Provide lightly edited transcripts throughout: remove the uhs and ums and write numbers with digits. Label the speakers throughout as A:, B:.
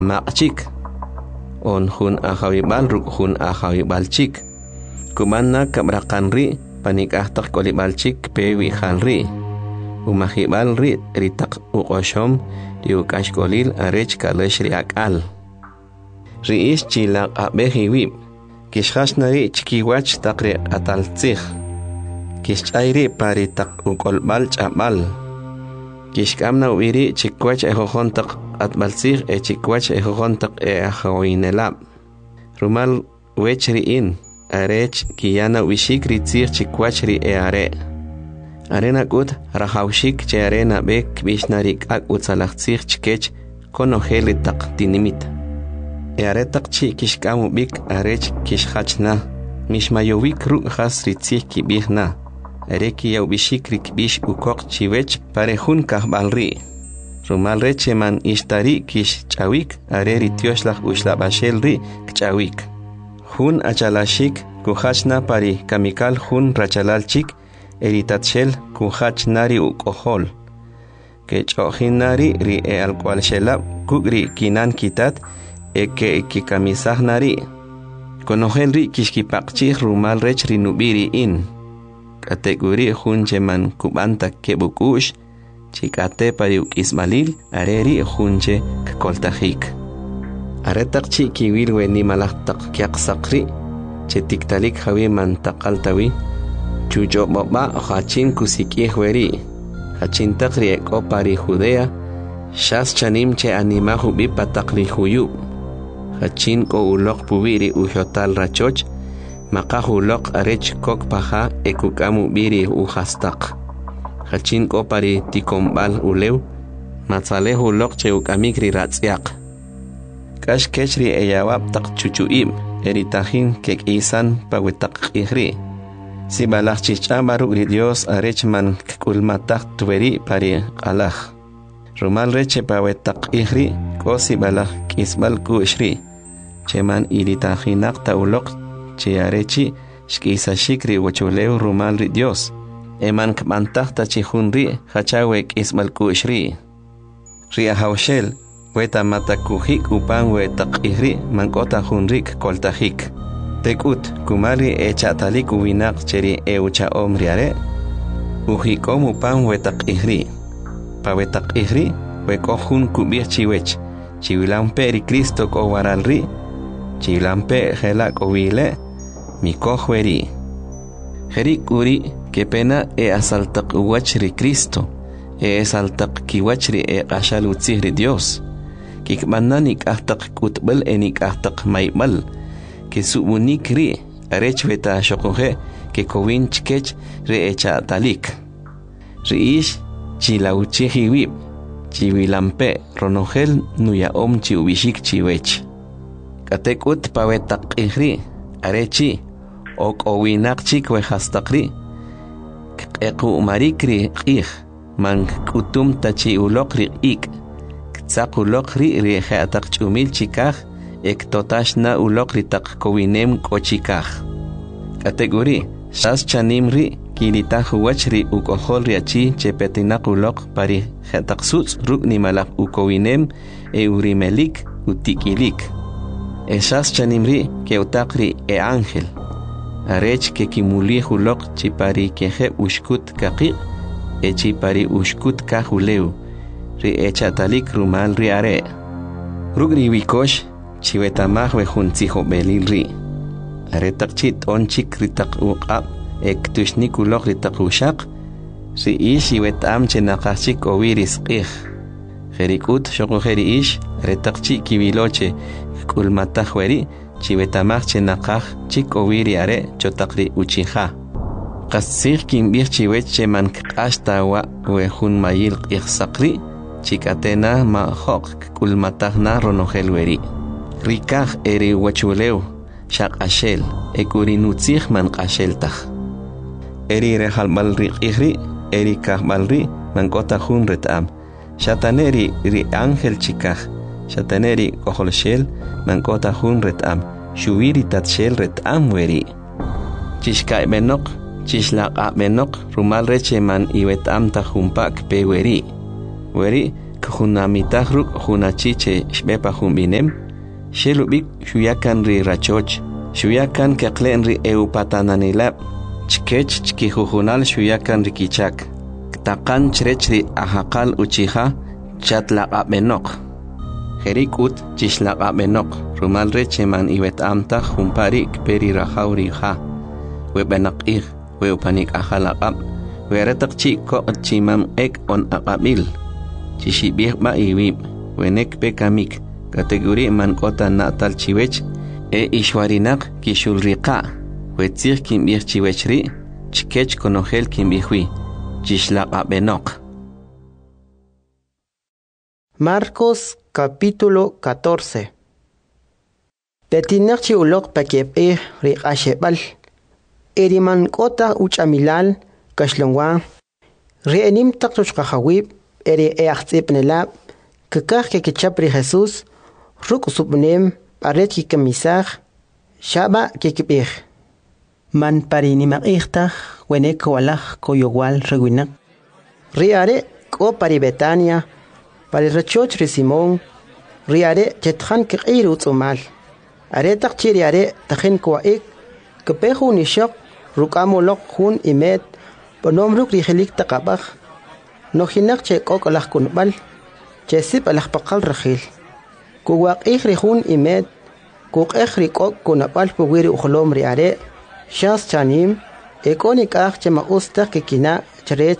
A: maqchik on hun ahawibal ruk hun ahawibalchik kumanna kabrakanri panikahtak kolibalchik pewi halri umahibal ri ritak uqoshom diukash kolil arech kalesh ri akal riish chilaq abehiwib kishkhashnari chikiwach takri ataltzih kishchayri paritak uqolbal ch'abal kishkamna uiri chikwach ejojontak atbaltzih chikwach ejojontak ahawinelab rumal wechriin arech kiyana wishik ritzih chikwach ri are arena kut rahawshik che arena bek bishnarik ak utzalachtzih chkech konojeli tak tinimit aretak chi kishkamu bik arech kishkhachna mishmayowik ru khas ritzih kibihna areki yaw bishik rikbish ukok chiwech parejun kahbalri rumal recheman ishtari kish chawik areri tioshlach ushlabashelri kchawik hun achalashik kuhachna pari kamikal hun rachalalchik eritatshel kuhachnari ukohol kechojinari ri alkwalshelab kugri kinan kitat eke kikamisahnari konohelri kishkipakchih rumal rech rinubiri in kategori huncheman kubanta kebukush chikate pari ukismalil areri hunche kkoltajik aretakchi kiwilwe ni malaktak kiaqsaqri chetiktalik hawi mantaqaltawi chujo baba hachin kusikihweri hachin takri eko pari Judea shas chanim che anima hubi patakli huyu hachin ko ulok pubiri uhotal rachoch maka hulok arech kok paha ekukamu biri uhastak hachin ko pari tikombal ulew matzale hulok che ukamikri ratsiak kash kechri eyawab tak chuchuim eritahin kek isan pawetak ihri si balach chicha baru ri Dios arechman kulmatak tuweri pari qalach rumal reche pawetak ihri ko si balach kisbal kushri cheman iritahinak taulok che arechi shkisa shikri wachulew rumal ri Dios eman kmantak ta chihunri hachawe kisbal kushri ri ahawshel weta matakuhik upan wetak ihri mankota hunrik koltajik tekut kumari echatalik uwinak cheri eucha omriare uhikom upan wetak ihri pa wetak ihri weko hun kubir chiwech chiwilampe ri Cristo ko waralri chiwilampe helak owile mikohweri herik uri kepena asaltak uwach ri Cristo asaltak kiwach ri ashalutzih ri Dios kikmannanik ahtak kutbel enik ahtak maibal que su unikri arech veta shokoje que kowin chkech re echa talik riish chilauchihiwib chiwilampe ronogel nuya om chiubishik chiwech katekut pawetak ihri arechi ok owinak chik wehastakri eku marikri ih man kutum tachi ulokri ik ktsakulokri rieje atak chumil chikaj ektotashna ulokri tak kowinem kochikaj kategori shas chanimri kiritaj uwachri ukohol riachi chepetinak ulok pari jetaksutz ruk nimalak ukowinem eurimelik utikilik shas chanimri keutakri ángel arech ke kimuli ulok chipari keje ushkut kaqi chipari ushkut kahuleu ri echatalik rumal ri are rugri wikosh chiwetamaj wejuntsijo belilri aretak chit onchik ritak uqab ektushnik ulok ritak ushaq ri ish iwetam chenaqachik owiris qij jerikut shokojeri ish retak chik kibiloche kulmataj weri chiwetamaj chenaqaj chik owiri are chotakri uchija qasij kimbij chiwech cheman qashtawa wejun mayil qij saqri chikatena ma hok kulmatajna ronogel weri rikaj eri wachulew shaqashel ekurinutzij man qasheltaj eri rejalbal riqijri eri kajbalri mankota jun retam shataneri ri ángel chikaj shataneri koholshel mankota jun retam shubiri tatshel retam weri chishkai benok chishlaq benok rumal reche man iwetam tajumpak pe weri hunamitah ruk hunachiche shbepa humbinem, shelubik shuyakan ri rachoch, shuyakan keklen ri eupatananilab, chkech chkihujunal shuyakan ri kichak, ktakan chrech ri ahakal uchiha, chatlaqabenok. Jerikut chishlaqabenok, rumal recheman iwet amta humparik peri rajauri ha, webenak weupanik ahalaqab, weretak chiko chimam ek on aqabil. Chishibih ba iwib, wenek pekamik, kategori man kota natal chiwech, ishwarinak kishulriqa, wetzir kimbih chiwechri, chkech konogel kimbihwi, chishlaqabenok.
B: Marcos capítulo 14. Petinak chiulok pakep riqashebal, eriman kota uchamilal, kashlongwa, reenim taktuchkahawib, eri eachtzipnelab, kekah kekechapri Jesús, ruk subnem, paret kikamisaj, shaba kekipih.
C: Man parinimak wenek walaj koyowal rewinak.
B: Riare ko pari Betania, pari rachoch ri Simón, riare chetjan kekir utzumal. Are takchiriare tajen kwaik, kepehu nishok, rukamolok hun imet, bonom ruk rigelik takabaj. Nojinak che kok alah kunbal, che sip alah pakal rachil. Kuwak rihun imed, kuk kok kunabal puwiri uholom riare, shas chanim, ekonik che maustak kikina chrech,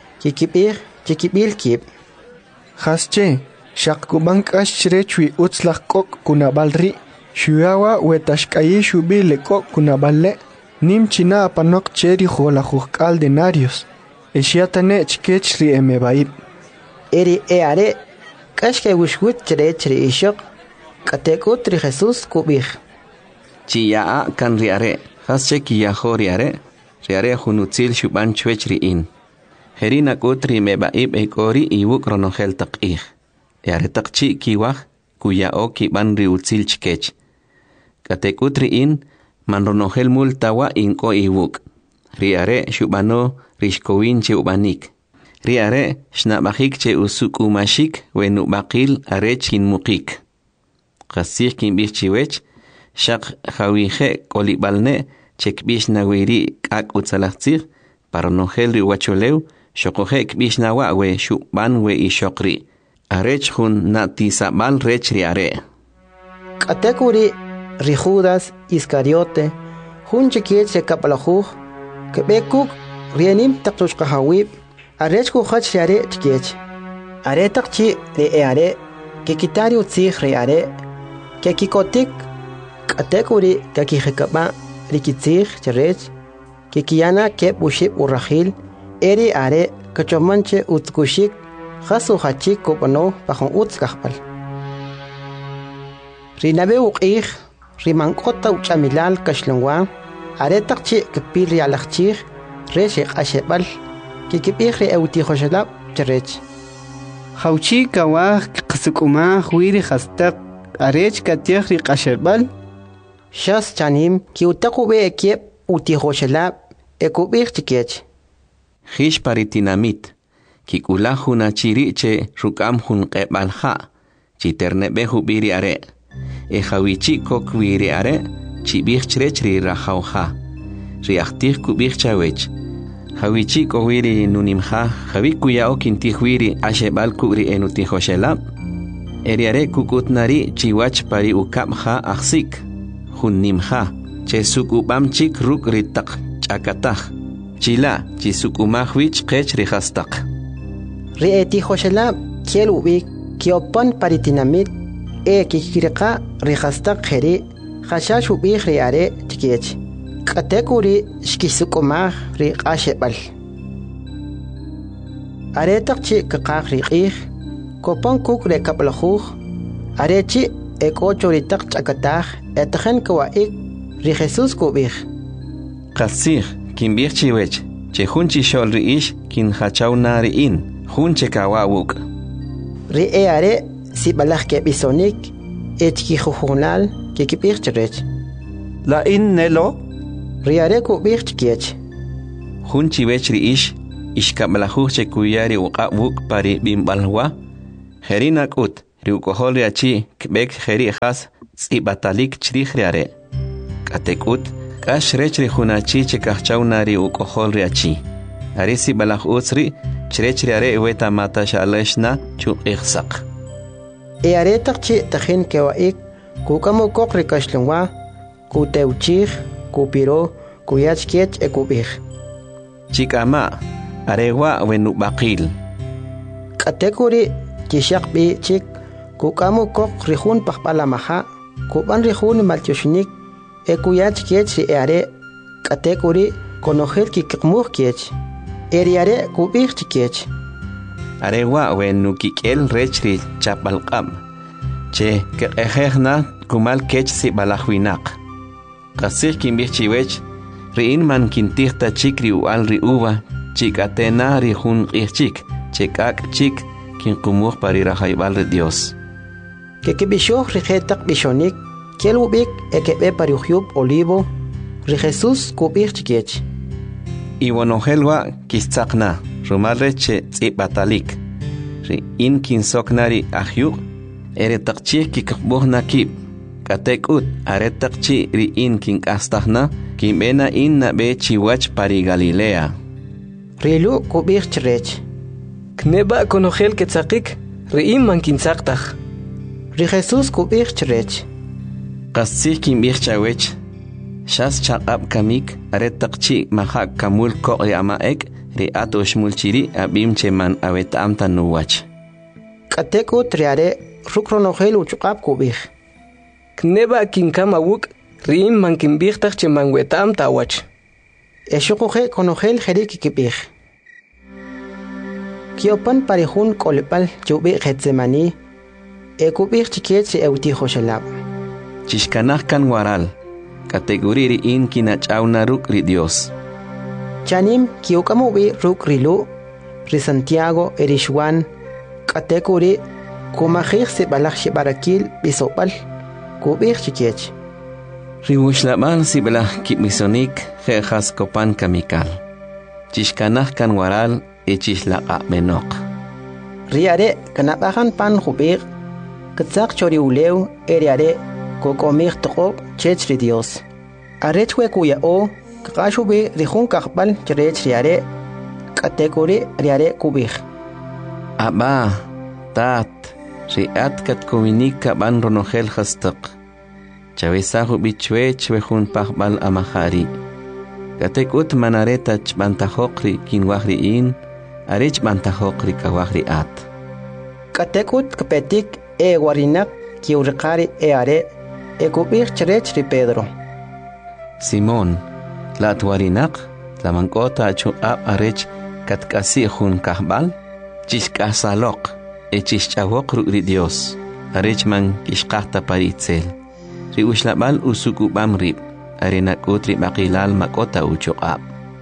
B: kikibil kip.
D: Hasche, shak kubank ash chrechwi utslak kok kunabal ri, shuyawa wetashkayi shubile kok kunaballe, nim china apanok cheri jolajuskal denarios. Eshiatane chkech ri emebaib.
B: Eri eare, kashke wishwit chrech ri ishok, katekut ri Jesús kubih.
A: Chiyaa kan riare, hasche kiyaho riare hunutzil shuban chwech ri in. Herina kutri mebaib ekori iwuk ronogel takih. Eare takchi kiwah, kuyao kiban ri utzil chkech. Katekut ri in, man ronogel multawa inko iwuk. Riare shubano rishkowin che ubanik. Riare shnabahik che usukumashik wenubakil arech kin mukik. Qasir kin bichiwech shak hawije kolibalne chekbish nawiri kak utzalachtzir paronogel ri wacholeu shokoje kbish nawa we shuban we ishokri. Arech hun natisabal rech riare.
B: Katekuri ri Judas Iscariote hun chekiet se kapalajuj kebekuk rienim taktush kahawib, arech kuhach share chkech. Are takchi re eare, kekitari utzih re are, kekikotik, katekuri kakihekaba, rikitzih cherech, kekiana kep uship urahil, eri are, kachomanche utzkushik, hasu hachik kopano pahon utzkahpal. Rinabe uqih, rimankota uchamilal kashlungwa, are takchi kepil rialachchih, reshek ashebal, kikipihri eutihoshelab cherech.
C: Hauchi kawah qasukuma huiri hastak arech katiahri qashebal.
B: Shas chanim kiutaku be ekiep utihoshelab ekubih chikech.
A: Hish paritinamit, kikulahuna chiriche rukam hun qebalha, chiternebehu biri are, hawichi kokwiri are, chibih chrechri rahauha, riachtih kubih chawech. Hawichi kowiri nunimha, hawikuyao kintihwiri ashebal kubri enutihoshelab. Eriare kukutnari chiwach pari ukabha aksik, hunnimha, chesukubamchik ruk ritak chakatah, chila chisukumahwich kech rihastak.
B: Rietihoshelab kielubik kiopan paritinamit kikirika rihastak heri, hashash ubih riare chikech. Katekuri shkisukumah ri qashebal. Aretakchi kakak riqih, kopon kuk re kaplajuj, arechi ekochoritak chakatah, etajen kawaik ri Jesús kubih.
A: Qasir, kimbih chiwech, che hunchi shol riish kin hachaw nari in, hunche kawawuk.
B: Ri eare si balaj kebisonik, echkijujunal kikipih cherech.
D: La in nelo?
B: Riare kubih chkiech.
A: Hunchi wech riish, ishkablajuj che kuyari uqawuk pari bimbalwa, Herina kut riukohol riachi kbek heri khas tsibatalik chrih riare. Katekut kash rech rihunachi chekachawna riukohol riachi. Arisi balach utsri chrech riare weta mata shaleshna chu ikhsaq.
B: Aretak chi tahin kewaik kukamo kok rikashlungwa kuteuchih kupiro kuyach kiech ekubih.
A: Chikama arewa wenu bakil.
B: Katekuri chishakbi chik kukamo kok rihun pakpalamaha kuban rihun malchushinik ekuyach kiech ri are katekuri konohel kikmuh kiech eriare kubih kiech.
A: Arewa wenu kikel rechri chapalqam che kehna kumal kech si balahwinak. Qasih kimbih chiwech riin man kintihta chikri ual ri uva chikatena ri hun chik chekak chik kinkumuh parira haibal de Dios.
B: Kekibishoh ri jetak bishonik kielubik ekebe pariuhyub olivo ri Jesus kubih chikech.
A: Iwonohelwa kistakna rumalre che tsibatalik ri in kinsoknari ahyu ere takchi kikbuhna kib katekut are takchi ri in kinkastahna kimbena in nabe chiwach pari Galilea
B: rilu kubih chrech
E: kneba konohel ketzakik ri in man kinsaktah
B: ri Jesus kubih chrech
A: qasih kimbih chawech shas chaqab kamik are takchi mahak kamul ko yamaek ri atosh mulchiri abim cheman awetam tanuwach.
B: Katekut riare rukronohel uchqab kubih.
E: Kneba kinkama wuk riim man kimbihtaj cheman wetam tawach.
B: Eshukuhe konohel herik kibih. Kiopan parihun kolipal chubi Getsemani ekubih chikiech euti hoshelab.
A: Chishkanah kan waral kategori ri in kinachawna ruk ri Dios.
B: Chanim kiukamubi ruk rilu ri Santiago erishwan katekuri kumahih si balak shibarakil bisopal kubih chikiech.
A: Riwushlamal si balah kimisonik jejas kopan kamikal. Chishkanah kan waral echishlaqa menok.
B: Riare kanabahan pan hubir ketsak chori ulew eriare kokomih toko chech ri Dios. Arechwe kuya o kakashubi rihun kakbal cherech riare katekuri riare kubih.
A: Aba, tat, riat kat kominika ban ronohel hastak. Chavesahu bichwech wehun pakbal amahari. Katekut manareta chbantahokri kinwahri in, arech bantahokri kawahri at.
B: Katekut kapetik warinak kiurikari are ekubih cherech ri Pedro.
A: Simón, la tuarinak, la mankota chu ab arech katkasi hun kahbal, chishkasalok, echishchawok ri Dios, arech man kishkahta paritzel. Ri ushlabal usukubam rib, arenak utri makilal makota uchuqab.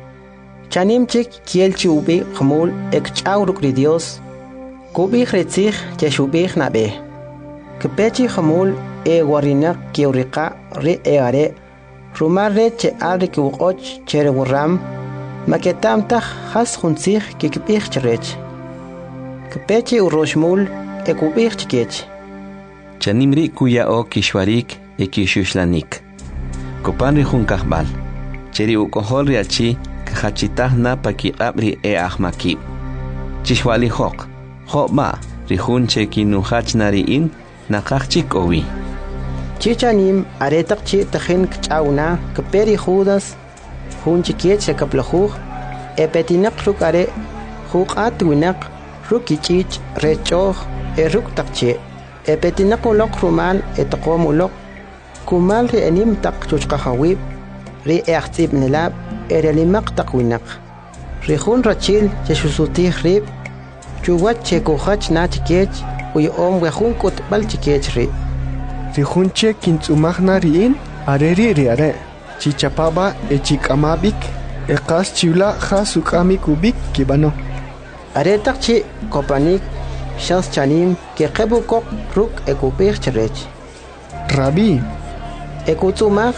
B: Chanim chik kiel chubi khmul ekchawruk ri Dios, kubih retzich cheshubih nabe. Kepechi khmul warinak kiurika ri are, rumarre che alri kiwuqoch chere wuram, maketamtah has hunzich kikibih cherech. Kepechi uroshmul ekubih chikech.
A: Chanimri kuya o kishwarik ekishuslanik. Kopanri hun kahbal. Cheri ukohol riachi kahachitahna pakiqabri ahmakib. Chishwali hok. Hokma rihun cheki nuhachnari in nakachik owi.
B: Chichanim aretak chi tahin kchauna keperi Judas hun chikiech kaplahu epetinak rukare huqat winak rukichich rechoh ruk takche epetinak ulok rumal etaqom ulok kumal ri enim tak chuchqahawib ri ehtib nilab erelimak takwinak ri hun rachil cheshusuti rib chuwat chekuhach na chikech uyom wehun kutbal chikech ri
D: Rihunche kintzumahna riin areri riare chichapaba echikamabik ekas chivla jasukami kubik kibano
B: aretak chi kopanik shans chanim ke qebukok ruk ekupir cherech
D: Rabi
B: ekutzumah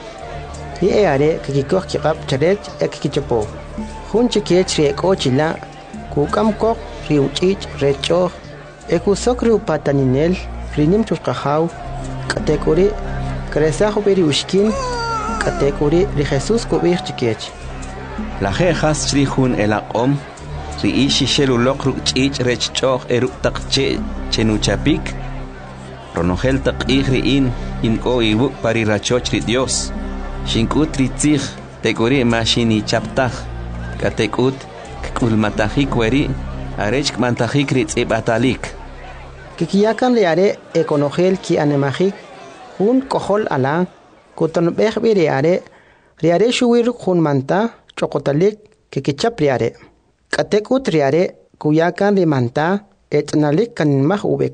B: ni are kikikok kikap cherech ekikichapo hunche kech ri ekochila kukam kok riuchich recho ekusokri upataninel rinim chushqahaw katekuri kresajo beri ushkin katekuri ri Jesus kubir chikech
A: la jejas chrijun elaqom ri ishi shelulok ruchich rechchoch erutaqche chenuchapik ronogel taqih riin inko ibu pari rachoch ri Dios shinkut ritzig tekuri mashini chaptaj katekut kulmatajik weri arech mantajik ritzibatalik
B: kikiyakan riare ekonogel ki anemajik hun kohol ala kuton behbi riare shuwir hun manta chokotalik kikichap riare katekut riare kuyakan rimanta etnalik kanmaj ubek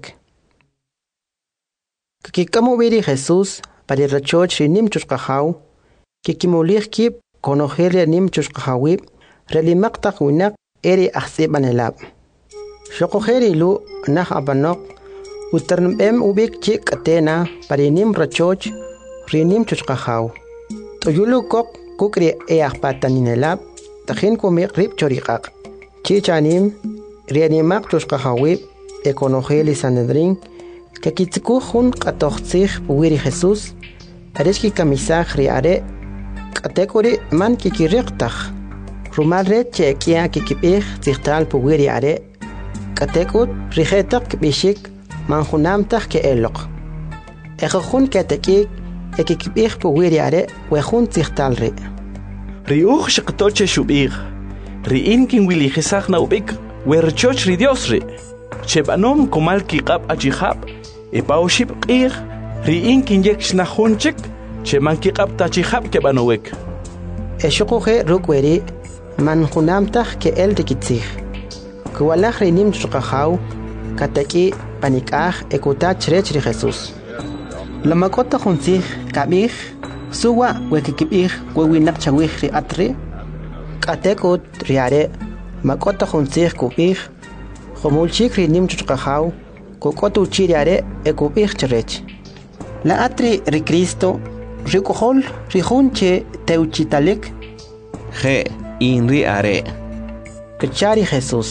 B: kikikamu biri Jesus pari rachoch rinim chushqahaw kikimulih kip konogel rinim chushqahawib relimaktak winak eri ahsibanelab shokogeri lu nah abanok uternbem ubik chik atena parinim rachoch rinim chushqahaw toyulu kok kukri eahpataninelab tajin kumik rib choriqaq chichanim rianimak chushqahawib ekonogeli sanedrin kakitikuhun qatoqtsij puwiri Jesus areshki kamisaj riare katekuri man kikiriqtaj rumalre chekia kikipij tijtal puwiri are katekut rijetak bishik manjunamtaj ke eloq ejojun katekik ekikipij puwiri are wejun tijtal ri
F: riuj shiqtoche shubij riin kin wili jesaj na ubik werchoch ri Dios ri chebanom komal kiqab achihab epaushib qij riin kin yekshna junchik cheman kiqab tachihab kebanowek
B: eshuquje rukweri manjunamtaj ke el tikitzij kuwalaj rinim chuqahaw kataki panikaj ekutach rech ri Jesus lamakota juntzij kabij suwa wekikibij wewinak chawij ri atri katekut riare makota juntzij kubij jomulchik rinim chuqahaw kokotu chiriare ekubij cherech la atri ri Cristo rikuhol rijunche teuchitalik
A: je inri are
B: kachari Jesus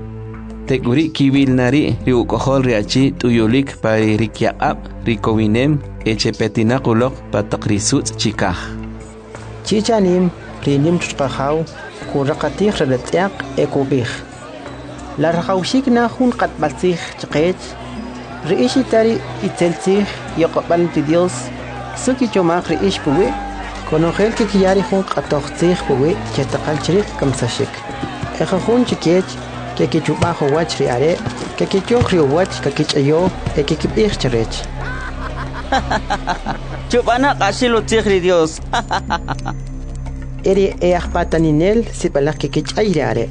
A: teguri kibilnari riukohol riachi tuyulik pari rikyaqab rikowinem echepetinakulok pataqrisutz chikaj
B: chichanim rinim chuqahaw kuraqatij reletziaq ekubij la rajawshikna jun qatbaltzij chqech riishitari itzeltzij yoqbal ti Dios suki chomaj riish puwi konogel kikiyari jun qatoqtzij puwi chetaqal chrik kamsashik ejojun chikech kekichubajo wach riare kekichoj riowach kekichayo ekikibij cherech
G: chubana qashilo tzij Dios
B: eri eahpataninel sipalaj kekichay riare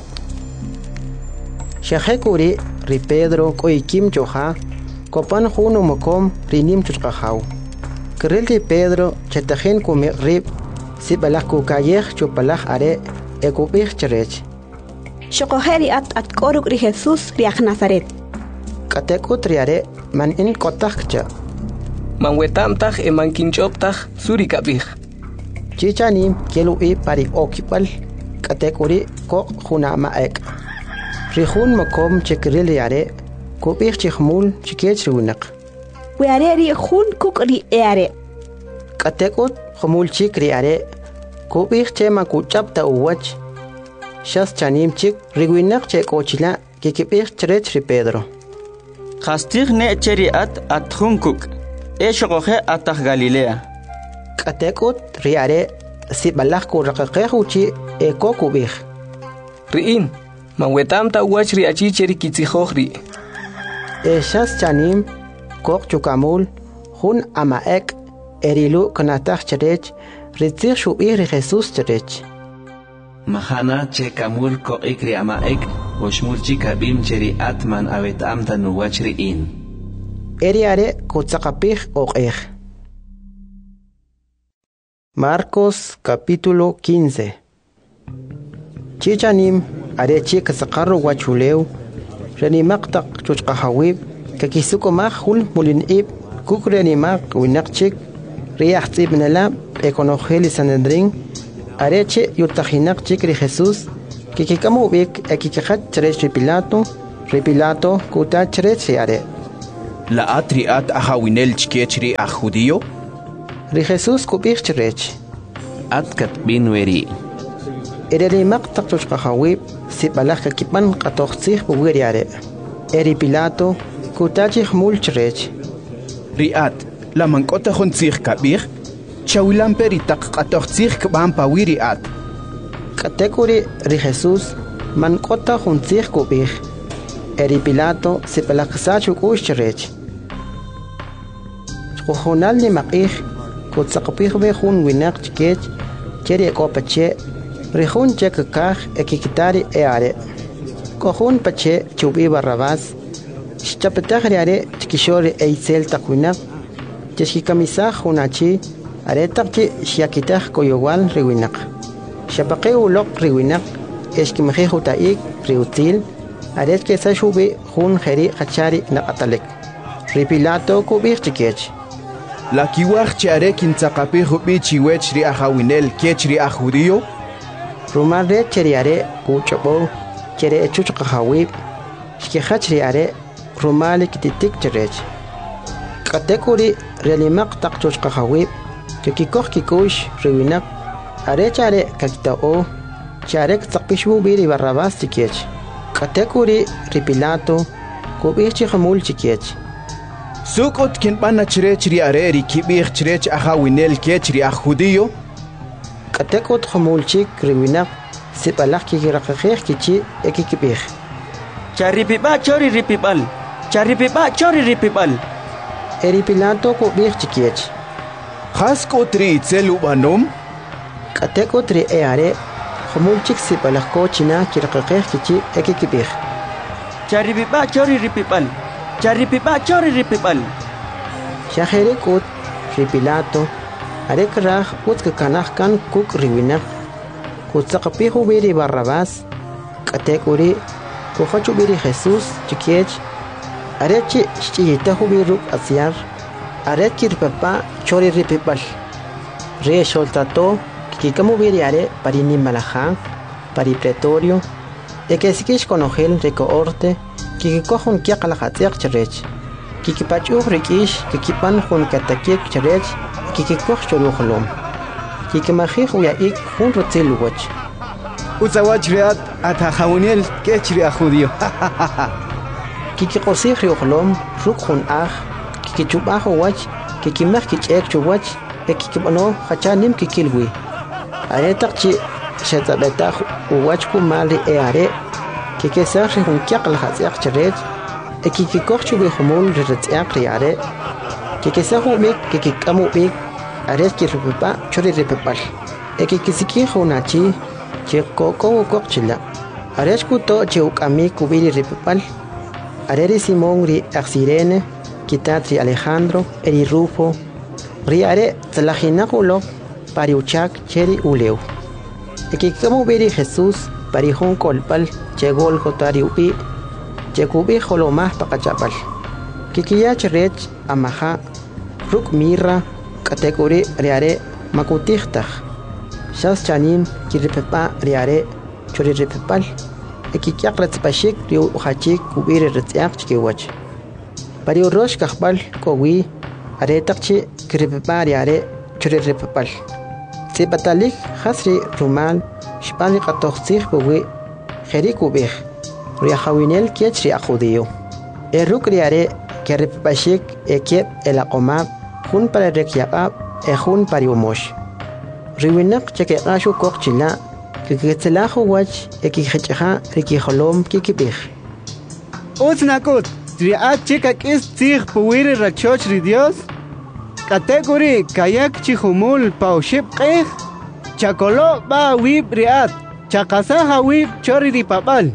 B: shajekuri ri Pedro koikim choja kopan jun umokom rinim chushqahaw kerel ri Pedro chetajen kumi rib sipalaj kukayej chupalaj are ekubij cherech
H: Shokojeri at koruk ri Jesus riak Nazaret
B: katekut riare man in kotajcha
E: man wetamtaj e man kinchoptaj suri kabij
B: chichanim kielu i pari okipal katekuri ko junama ek rijun mokom chekril riare kubij chihmul chikech riwinak
H: weare ri jun kuk ri eare
B: katekut jumul chik riare kubij chema kuchapta uwach shas chanim chik riwinak che kochila kikibij cherech ri Pedro
G: qastig ne cheri at junkuk eshoqoje ataj Galilea
B: katekut riare sibalaj kuraqaqej uchi eko kubij
E: riin man wetamta wach riachi cheri kitzijoj ri
B: shas chanim kok chukamul jun amaek erilu kanataj cherech ritzij shubij ri Jesus cherech
A: mahana che kamul ko ikri amaek oshmulchi kabim cheri atman abetamta nuwach riin
B: eriare kutzaqapij oqej Marcos capítulo 15 chichanim are chik saqarru wachuleu renimaq chuchqahawib kakisukumaj hul mulinib kukrenimaq winaqchik riyaxtzibnala ekonogeli sanedrin areche yurtajinaq chik ri Jesus kikikamu bik akikajat cherech ri Pilato Ri Pilato kuta cherech ri are.
I: La atriat ahawinel chkechri a judío.
B: Ri Jesús kubich cherech.
A: At katbin weri.
B: Eri maqtaq tushqahawib sibalaq kipan qatoqsih buwiri are. Eri Pilato kuta chihmul cherech.
I: Riat la mankota khontsih kabir. Chawilan peri taqqatoqsih kban pawiri at.
B: Katekuri ri Jesús mankota juntsih kubich. Eri Pilato sibalaq sachu kush cherech. Chqujonal ni maqih kutsaqpih be jun winaq chkech cheri kopache rihun chekakaj ekikitari eare. Kohun pache chubi Barrabás chapetagri are chkishori eisel takwinaq cheskikamisaj hunachi are taqchi shiakitaj koyowal riwinaq. Shapaqe ulok riwinaq eskimjeju taik riutil are kesa shubi jun jeri hachari naqatalek. Ri Pilato kubich chikech.
I: La kiwaj chare kintzaqapi hubi chiwech ri ahawinel kechri a judío.
B: Rumar re cheriare kuchobo chere chuchqahawib shkihachri are rumali kititik cherech. Katekuri relimaq taqchuchqahawib kikikoh kikush riwinaq are chare kakitao chare tsaqpishu biri Barrabás chikech. Katekuri ri Pilato kubich chihamul chikech.
I: Sukot kinbana chirechri are ri kibich chirech ahawinel kechri a judío.
B: Katekot hamulchik riwinaq sibalaq kikiraqajej kichi ekikibij.
G: Charipiba chori ripibal. Charipiba chori ripibal.
B: Eri Pilato kubich chikiech.
I: Haskot ri itzel ubanom.
B: Katekot ri eare hamulchik sibalaq ko china kiraqajej kichi ekikibij.
G: Charipiba chori ripibal. Charipiba chori ripibal.
B: Shajere kot ri Pilato arek raj utkakanaj kan kuk riwinaq kutsaqpihu biri Barrabás katekuri kuhachu biri Jesús chikiech arechi chiyitahu biru asiar areki ripapa chori ripipal re soltato kikamu biri are parini malajan pari pretorio ekesikish konojel rekoorte kikikohun kiaqalajatsiaq cherech kikipachuj rikish kikipan jun katakik cherech kikikoh choruholom kikimajij uyaik jun rotzil uwach
C: Utsawach riat atajawinel kechri a judío.
B: Kikikosij riholom ruk jun aj kikichubaj uwach kikimaj kich'ek chuwach ekikibano hachanim kikilwi are taqchi xetzabetaj uwach kumal ri eare kikesaj ri jun kiaqlajatsiaq cherech ekikikoh chubi jumul ri retz'iaq ri are kikesaj umik kikikamu bik are kirripipa chori ripipal ekikisikij unachi chikoko ukoqchila are kuto chiukami kubiri ripipal are ri Simón ri Axirene kitat ri Alejandro eri Rufo ri are tzalajinaq ulok pari uchak cheri uleu ekikikamu biri Jesús pari jun kolpal che Gólgota ri upi chekubi jolomaj paqachapal kikiyach rech amaja ruk mirra katekuri riare makutijtaj shas chanim kiripepa riare chori ripepal ekikiaq retzpashik riu hachik kubiri retz'iaq chkiwach pari urosh kajpal kowi are taqchi kiripepa riare chori ripepal sipatalik hasri rumal shpani qatoqsij buwi jeri kubij riajawinel kiech ri a judío eruk riare keripepashik ekep elaqomab jun para rekyaqab jun pari umosh riwinaq chekeqashu koqchila kikitzelaju wach ekijechja rikijolom kikibij
C: Utsnakut riat chika kis tzig puwiri rachoch ri Dios. Kategori kayak chihumul pauship qej chakolo ba wib riat chakasaja wib chori ri papal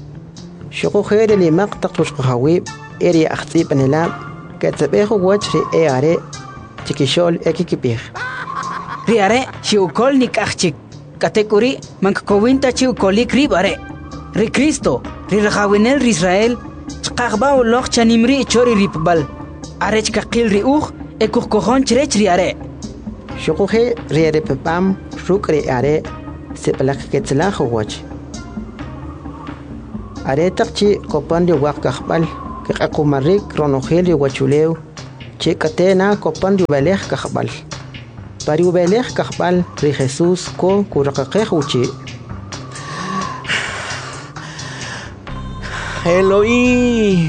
B: shoko jere li maqtaq tushqahawib eri axtib anelab ketzebejo wach ri eare chikishol ekikibij
J: riare shiukol nikachik kategori mankowinta chiukolik ribare ri Cristo ri rajawinel ri Israel chqaqba uloq chanimri chori ripbal are chqaqil ri uj ekujkojon chrech riare
B: shokuje riare pepam ruk ri are sepalak ketzlajo wach aretakchi kopan ri waq kahbal kaqaqumarik ronojel ri wachuleu che katena kopan ri belej kahbal pari belej kahbal ri Jesús ko kuraqaqej uchi
F: Eloí,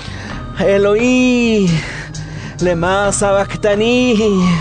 F: Eloí, lema sabactani.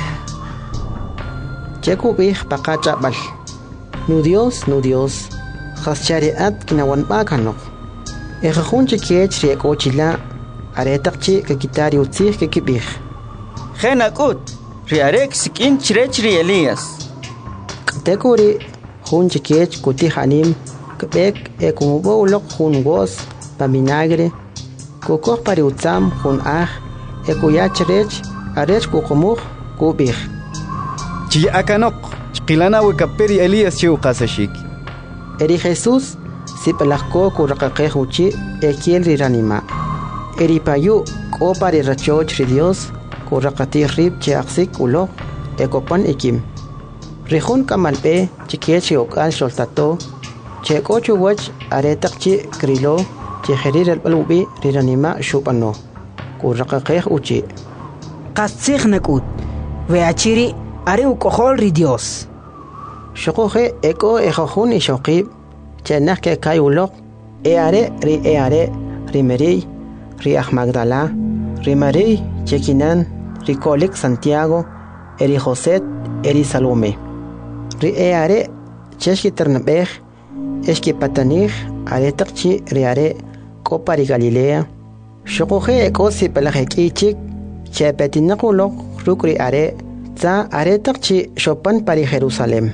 B: Chekubij paqacha'bal. Nu Dios, jaschariat kinawan bakanok. Ejajun chikiech riek'ochila aretaqchi kakitari utzij kekibij.
G: Jenakut, riarek sikin chirech ri Elías.
B: Tekuri jun chikiech kutij anim kbek ekumubo ulok jun gos paminagre kokoj pari utzam jun aj ekuyach rech arech kukumuk kubij.
C: Chi akanok qilana wekaperi Elías chiu qasashik.
B: Eri Jesús sipalajko kuraqaqej uchi ekiel riranima. Eri payu kopari rachoch ri Dios kuraqatij rib che aqsik ulok ekopan ikim. Rijun kamalpe chikiech okal soltato che kochu wach aretaqchi krilo che jerir el balubi riranima shupano kuraqaqej uchi.
J: Qatsij nakut veachiri are ukohol ri Dios.
B: Shokoje eko ejojun ishokib chenaj ke kay ulok eare ri Meri ri Magdala ri Mari chekinan ri kolik Santiago eri José eri Salome ri eare cheshki ternabej eski patanij are takchi ri are kopari Galilea shokoje eko si pelajek'ichik chepetinakulok rukri are tza are takchi shopan pari Jerusalem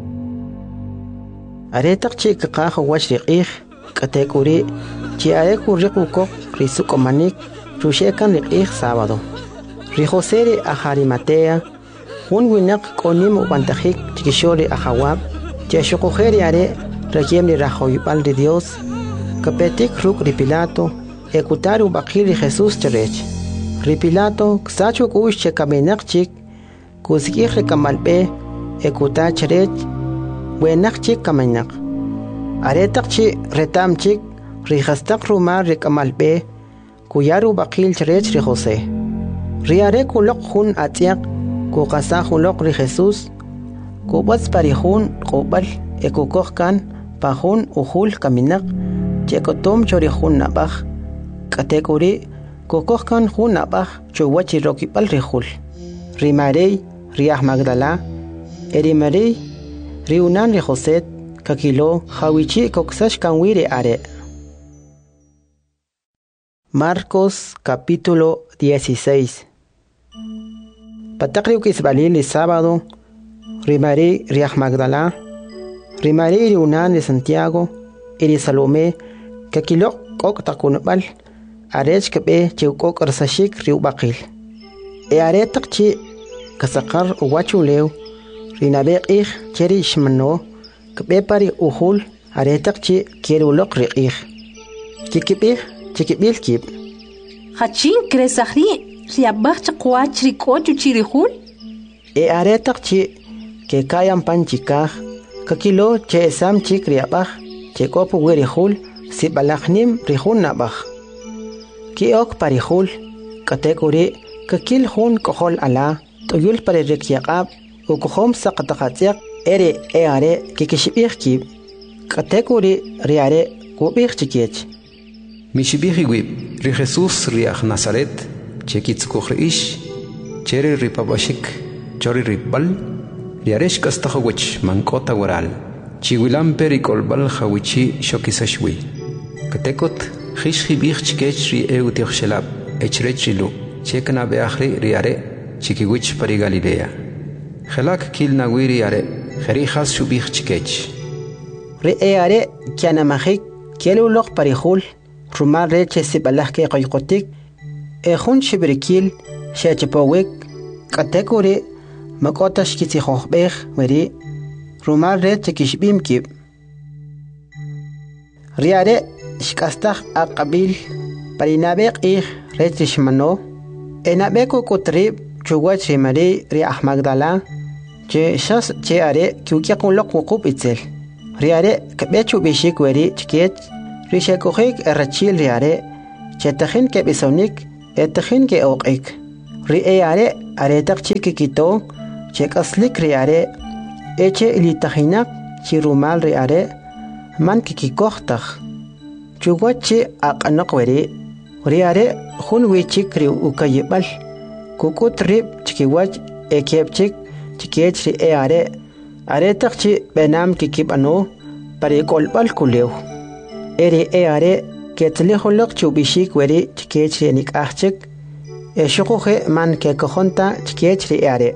B: aretakchi kaqaj wach riqij katekuri chi are kurriqukok risukomanik rushekan riqij sábado ri José ri Arimatea un winaq konim ubantajik chikishori ajawab che shokojeri are rakiem ri rajoybal ri Dios kapetik ruk ri Pilato ekutaru baqil ri Jesús cherech ri Pilato ksachu kush che kamenaq chik kusikij ri kamalpe ekuta cherech buenak chik kamanak. Aretak chik retam chik rihastak rumar rikamalpe kuyaru bakil cherech ri José. Riare kulok hun atiak kukasa hulok ri Jesús kubats parihun kubal ekukokkan pahun uhul kaminak chekotom chorihun nabaj katekuri kukokkan hun nabaj chuwachi rokipal rihul. Rimarey riah Magdala eri Marey riunan ri José kakilo hawichi koksash kanwire are. Marcos capítulo 16. Patakriu kisbalil li sábado rimari riah Magdala rimari riunan de Santiago iri Salome kakilo kok takunbal arech kebe chiukok arsashik riu bakil e are takchi kasakar uwachuleu rinabeqij cheri ishmano kbepari uhul aretakchi kerulok riqij kikibij chikibil kib
K: hachin kresahri riabaj chaqwach rikochu chirihul
B: e aretakchi ke kayan panchikaj kakilo che sam chik riabaj che kopu werihul sibalajnim rihun nabaj ki ok parihul katekuri kakil hun kohol ala toyul pare rikyaqab ukuhom saqataqatsiaq ere eare kikishibij kib katekuri riare kubij chikiech
L: mishibij wib ri Jesús riaj Nazaret chekitzukuj riish cheri ripabashik chori ripbal riaresh kastajawich mankota waral chiwilampe rikolbal jawichi shokisashwi katekot jishjibij chikech ri eutioxelab echrech rilu chekna beajri riare chikiwich pari Galilea Gelak kil nawiri are, gerijas shubich chikech.
B: Re are kianamajik kielulok parihul, rumar reche sibalajke qoyqotik, ejun shibrikil, shechepowik, katekuri, makotash kitijojbej, meri, rumar reche kishbimkib. Riare, shkastaj aqabil, parinabek ij reche shmano, enabeko kutrib, chuwach rimari riah Magdala, che shas che are kiukia kun lok wukup itzel riare kabechu bishik weri chikech Rishekojik erachil riare, chetajin ke bisonik, etajin ke oqik. Riare aretak chikikito, chekaslik riare, eche ilitajinak, chirumal riare, man kikikohtaj. Chuguachi aqanakweri, riare hunwichik ri ukayibal, kukut rib chikiwach ekepchik, chikech riare, aretakchi benam kikibano, parikolbal kuleu. Eri eare ketlihulok chubishik weri chikech rinik achik, eshukuhe man kekohonta chikech riare.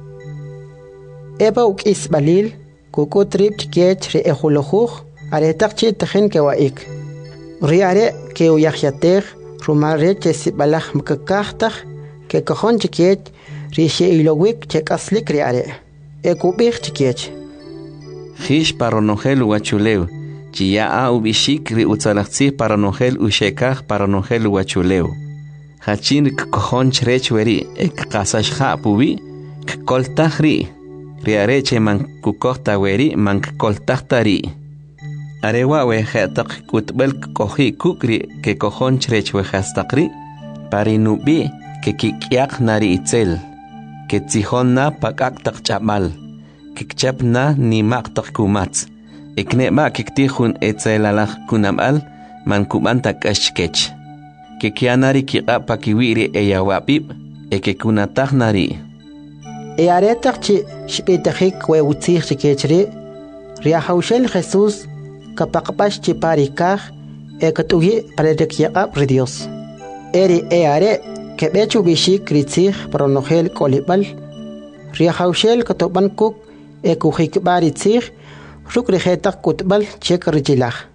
B: Eba uk isbalil, kukut rib chikech ri ehulohuj, aretakchi tajin kewaik. Riare ke uyahyatej, rumare che sibalaj mkakahtaj, ke kojon chikech, rishe ilowik chekaslik riare. Ekubich chikech.
A: Hish paronogel uachuleu, chia a ubishik ri utzalachzi paronogel ushekaj paronogel uachuleu. Hachin kojon chrech weri, ek kasashja pubi, koltaj ri. Riare che man kukota weri, man koltajta ri. Arewawe hetak kutbel kohi kukri ke kojon chrech wehastakri, parinubi ke kikyak nari itzel, ke tzihonna pakaktak chamal, kikchapna ni maktak kumats, ekneba kiktihun etzelalach kunamal, man kubantak ashkech, ke kianari kikapa kiwiri eyawapib, eke kunatak nari.
B: Earetak chi shpitajik we utzih chikechri, riahaushel Jesús, kapakpash chiparikaj ekatugi parerekyaqab ri Dios. Eri eare kebechu bishik ritzij pronogel kolibal riahaushel katoban kuk ekujikbar itzij ruk rijetak kutbal chek richilaj.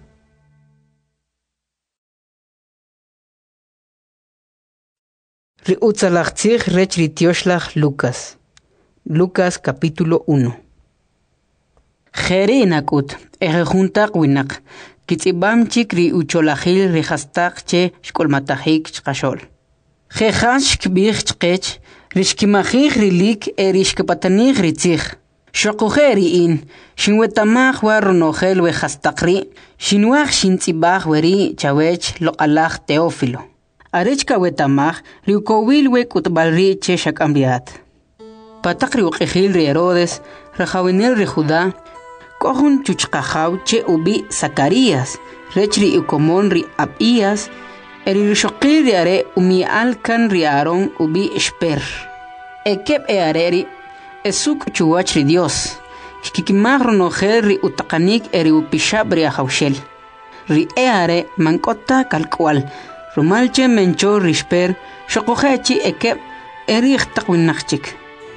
J: Ri utzalachtzij rech ritioslaj Lucas. Lucas capítulo 1. Jere nakut, juntak winak, kitzibam chik ri ucholajil ri hastak che shkolmatajik chkashol. Jejash kbich chkech, rishkimajij rilik erishkpatanij ritzij. Shokujeri in, shinwetamaj warronogel we hastakri, shinwaj shintzibaj weri chawech loqalaj Teófilo. Arechka wetamaj riukowil we kutbalri che shakambiat. Patak riuqijil ri Herodes, rajawinel ri Judá, Kohun chuchkajaw che ubi Zacarías, rechri ukomon ri Abías, eririshokil riare umi alkan riaron ubi Esper. Ekep eareri, esuk chuwach ri Dios, shkikimag ronogel ri utakanik eri upishab ri ahawshel. Ri eare mankota kalkwal, rumalche mencho ri Esper, shokohechi ekep eri ikhtakwinachchik.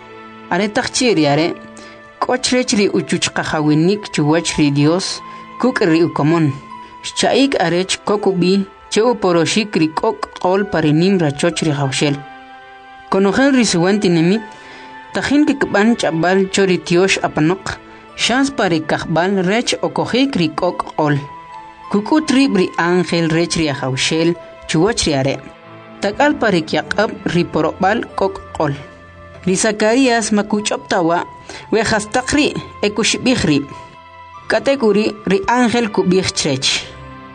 J: Aretakchi riare, Kochrechri uchuchkajawinik chuwachri Dios, kukri ukomon. Shaik arech kokubi, cheu poroshikri kok kol parinim rachochri haushel. Konogel risuanti nemit, tajin kikban chabal chori tiosh apanok, shans pari kahbal rech okojikri kok kol. Kukutri bri angel rechri haushel, chuwachri are. Takal pari kyakab riporobal kok kol. Ri Zacarías makuchoptawa, we hastakri ekushbihri. Kategori ri ángel kubih chrech.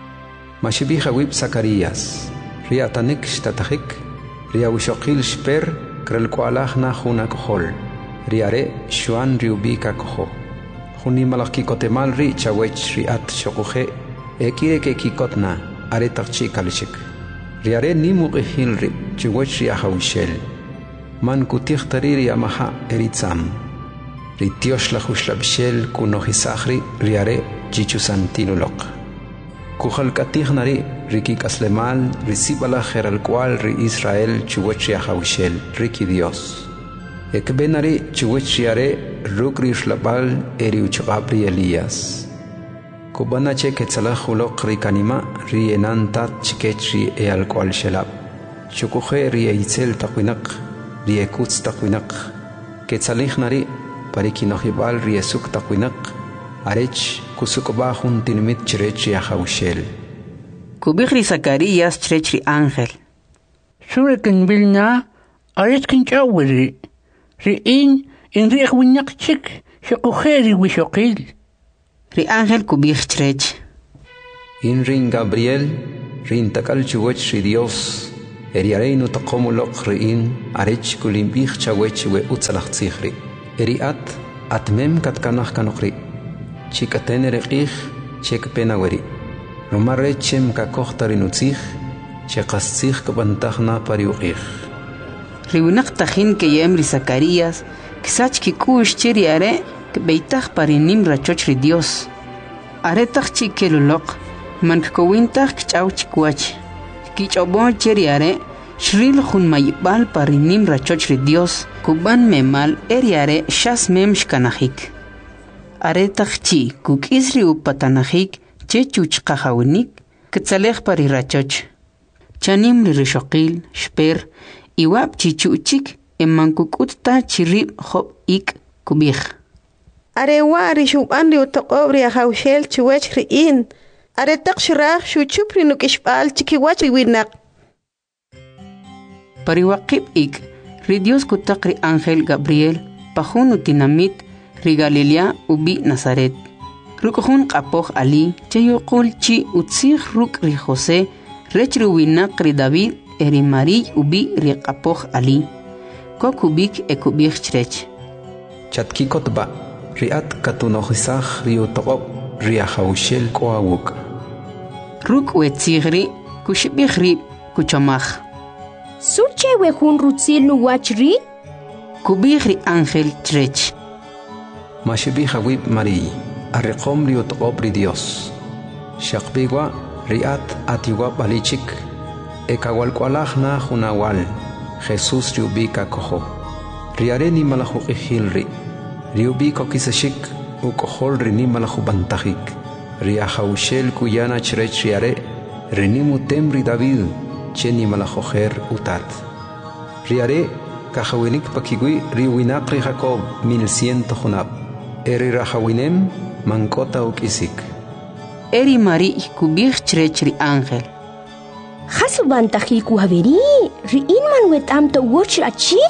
L: Mashibiha wib Zacarías, ri atanik shtatajik, ri awishokil shper, krelkualaj na hunakohol, ri are shuan ri ubika koho. Huni malaki kotemal ri chawech ri at shokuhe, ekire ke kikotna, are takchi kalishik. Ri are nimukihil ri, chuwech ri ahawishel. Man kutih tariri amaha eritzam. Ritiosh la hushlabshel kunohisahri riare chichusantinulok. Kuhalkatih nari rikik aslemal risibala geral cual ri Israel chuwechri ahawishel riki Dios. Ekbenari chuwechriare rukri shlabal eri uchabri Elías. Kubana che ketzalahulok rikanima ri enantat chikechri e al cual shelab. Chukuhe ri eitzel takwinak. Riekutz takwinak, ketzalih nari, parikinohibal riesuk takwinak, arech kusukobahun tinimit chrechi ahawishel.
J: Kubihri Zacarías chrechi ángel.
M: Surekin bilna, aretkin chawiri, riin riek chik, shokujeri wishokil.
J: Ri ángel kubih chrech.
L: in rin Gabriel rin takal chuwech ri Dios eriarei no taqomulok riin arech kulimbich chawech we utzalachtsikhri eriat atmem katkanach kanokri chikatenere qih chekpenaweri romarechem kakohtarinutzih chekastzih kabantahna pariuqih
J: riunaq tajin que yemri Zacarías kisach kikush chiri are kbeitaj parinim rachoch ri Dios aretach chikelulok man kowintaj kchau chikwach kichobo chiri are shril khun maybal parinim rachoch ri Dios kuban memal eriare shas mem shkanajik aretach chi kukisri upatanajik chechuch qahawinik kitsalej pari rachoch chanim ri rishoqil shper iwab chichuchik emankukutta chirib hob ik kubij
N: arewa rishuban ri utoqobri hawshel chuwech riin aretaq shiraj shuchupri nukishbal chikiwach riwinaq
J: pariwaqib ik ri Dios kutaq ri Ángel Gabriel pajun utinamit ri Galilea ubi Nazaret rukujun qapoj ali chayuqul chi utzig ruk ri José rech riwinaq ri David eri Marí ubi ri qapoj ali kokubik ekubij chrech
L: chatkikotba riat katunojisaj ri utoqob ri ahawshel koawuk
J: ruk wetzigri kushibij ri kuchamaj
O: suche wejun rutzil nuwachri
J: kubij ri Ángel chrech
L: mashibij awib Marí arriqom ri utoqob ri Dios shaqbigwa riat atiwab alichik ekawalkwalajna junawal Jesús riubika kojo riare ni malajuqijil riubiko kisashik ukohol rini malajubantajik riahawshel kuyana chrech riare rinimutem ri David cheni malajojer utat riare kahawinik pakigui riwinaq ri Jacob 1100 junab eri rahawinem mankota ukisik
J: eri Marí kubij chrech ri Ángel
O: Hasubantaji kuhaveri, ri inman wetam to watch achi?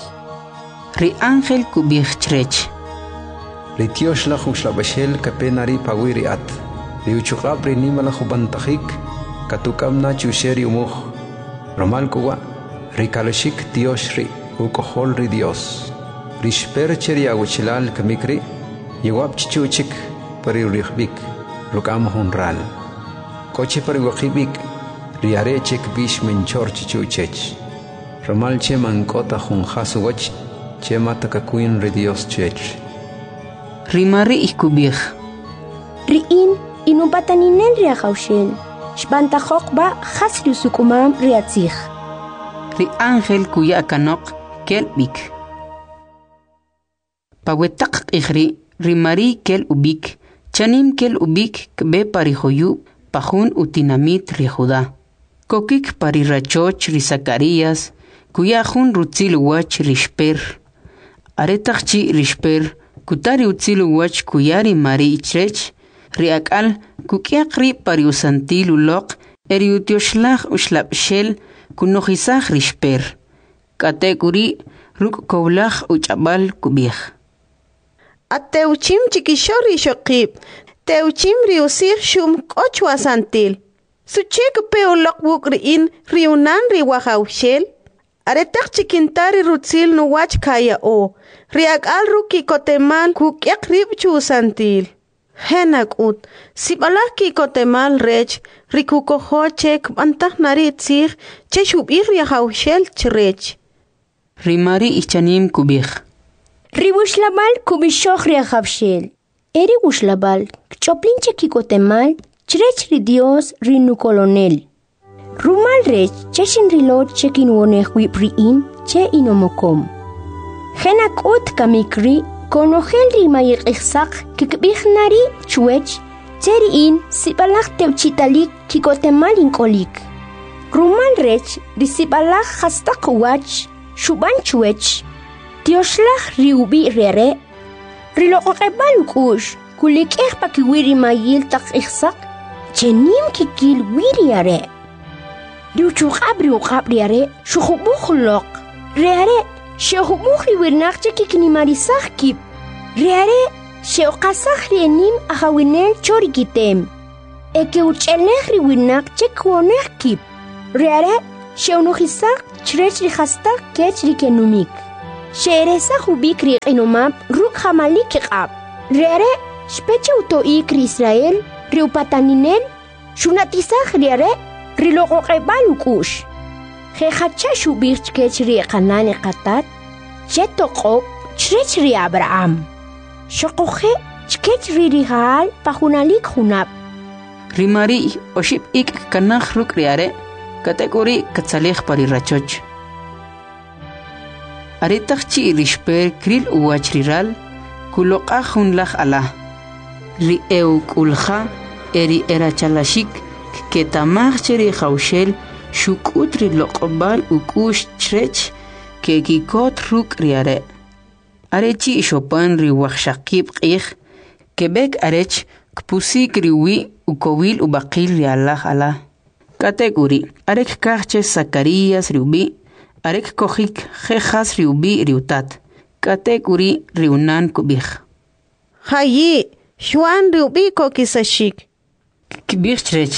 J: Ri Ángel kubij chrech.
L: Ri Dios la jushlabashel kapenari pawiri at. Ri uchukab ri nimala jubantajik, katukamna chusheri umuj. Romal kuwa, ri kalashik Dios ri, ukohol ri Dios. Ri shper cheri aguchilal kamikri, yewab chichuchik pari rihbik, rukam honral. Koche pari wakibik, riare chek bish menchor chichuchech ramal che mankota jun hasuwach che matakakuin ri Dios chech
J: ri Marí ikubij
O: ri in inupataninen ri ahawshel shbantajok ba hasri sukumam ri atzij
J: ri Ángel kuya kanok kelbik pawetaq qijri ri Marí kel ubik chanim kel ubik kbe parijoyu pajun utinamit ri Judá kokik pari rachoch ri Zacarías kuya jun rutzil wach ri shper aretaq chi ri shper kutari utzil wach kuya ri Marí chrech ri akal kukiaq ri pari usantil uloq eri utioshlag ushlabshel kunojisaj ri shper katekuri ruk kowlaj uchabal kubij
N: ateuchim chikishor ri shoqib teuchim ri usir shum kochwa santil suchek peolok buk riin riunan ri wahawshel aretak chikintari rutzil no wach kaya o riak al ruki kotemal kukiak rib chu santil henak ut sibalaki kotemal rech rikuko hochek bantah nari tzir che shubir ri hawshel chrech
J: ri Marí ichanim kubij
O: ri bushlabal kubishokh ri hawshel eri bushlabal choplin cheki kotemal chrech ri Dios rinu colonel rumal rech cheshin rilot chekin woneh wipriin che inomokom henak ut kamikri konogel ri mayir ihsak kikbikhnari chuech cheriin sibalak teuchitalik kikotemal inkolik rumal rech ri sibalak hastak wach shuban chuech Dioslah riubi rere riloqebal kush kulik pakiwiri mayil tak ihsak chenim kikil wiriare riuchuk abriare shukhubukhlok reare shehubukhi wirnak chekikni marisakip reare sheoqasakh renim ahawinel chorikitem eke uchelneh riwinak chekwoneh kip. Riare, sheunuhisak chrech rihastak kech rikenumik. Sheeresa hubik riqinumap ruk hamalik iqab. Riare, speche utoik ri Israel, riupataninen, shunatisak riare, riloqoqebal ukush. Jehacha shubik kech riqanani qatat, chetoqob chrech ri Abraham. Shoqoje chkech ririhal pahunalik hunap.
J: Rimari oship ik kanach ruk riare, kategori katsalej pari rachoch. Aretach chi rishper kril uwach riral, kuloqa hunlach ala. Ri kulha eri erachalashik, ketamach cheri haushel, shukut riloqbal ukush chrech, kekikot ruk riare. Arechi ishopan riwachshakib qih, kebek arech kpusik riwi ukowil ubaqil rialah ala. Kategori arek kahche Zacarías riubi, arek kohik jejas riubi riutat. Kategori riunan kubih.
N: Hayi, Juan riubi kokisashik.
J: Kibih chrech.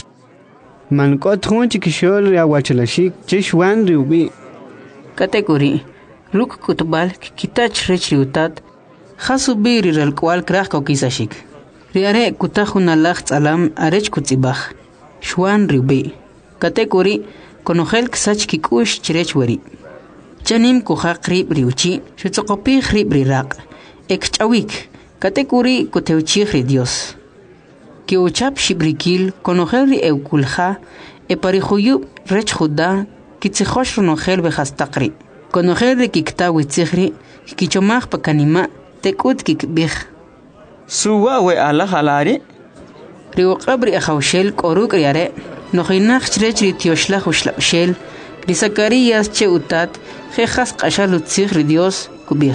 C: Mankot hunchi kishol riawachalashik, Juan riubi.
J: Kategori ruk kutbal kitach rech riutat, jasubi riral kwal krach kokisashik. Riare kutajunalach alam arech kutzibach. Juan riubi. Kategori konojel ksach kikush chrech wari. Chanim kuhaq rib riuchi, shutsoqopih rib riraq. Ekchawik. Kategori kuteuchih ri Dios. Kiuchap shibrikil konojel ri eukulja, eparihuyub rech juda, kitzijosh ronojel bejastaqri. Konojel ri kiktawi tzihri, kichomach pakanima, tekut kikbih.
G: Suwa we ala halari?
J: Riuqabri ajawshel koruk riare, nojinach chrech ri tioshlach ushlabshel, ri Zacarías che utat, jejas qashalutzih ri Dios kubih.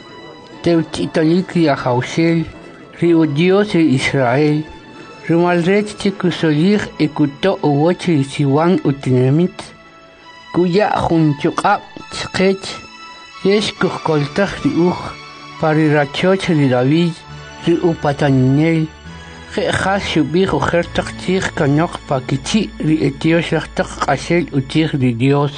M: Teutitalik ri ajawshel, ri Dios ri Israel, rimalrech chikusolich ekuto uwoch ri siwan utinemit, kuya junchuqab chqech, yesh kuhkoltach ri parirachoch ri David, ri upatanel, jejas shubih ujertach tzich kanok pakichi ri etioshachtak qashel utich ri Dios.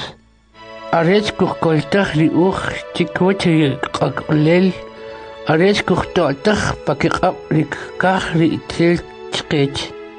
M: Arech kuhkoltach ri chikwoch ri qaklel, arech kuhtotach pakiqab ri kaj ri itzel chqech.